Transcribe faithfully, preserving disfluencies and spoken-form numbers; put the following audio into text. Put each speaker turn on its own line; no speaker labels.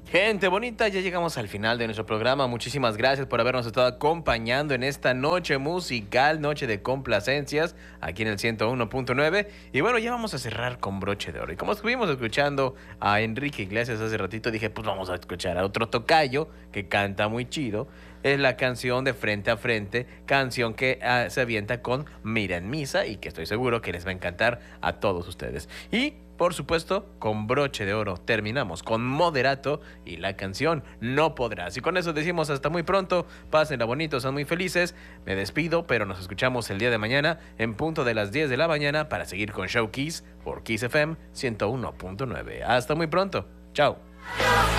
Gente bonita, ya llegamos al final de nuestro programa. Muchísimas gracias por habernos estado acompañando en esta noche musical, noche de complacencias, aquí en el ciento uno punto nueve. Y bueno, ya vamos a cerrar con broche de oro. Y como estuvimos escuchando a Enrique Iglesias hace ratito, dije, pues vamos a escuchar a otro tocayo que canta muy chido. Es la canción de Frente a Frente, canción que uh, se avienta con Mira en Misa y que estoy seguro que les va a encantar a todos ustedes. Y por supuesto, con broche de oro terminamos con Moderato y la canción No Podrás. Y con eso decimos hasta muy pronto, pásenla bonito, son muy felices. Me despido, pero nos escuchamos el día de mañana en punto de las diez de la mañana para seguir con Show Kiss por Kiss F M ciento uno punto nueve. Hasta muy pronto. Chao.